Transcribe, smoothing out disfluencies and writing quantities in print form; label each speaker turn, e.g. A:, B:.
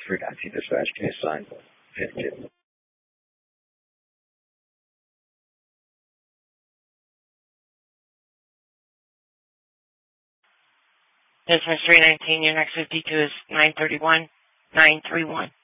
A: 319 dispatch. Can you assign 52?
B: Business 319, your next 52 is 931-931.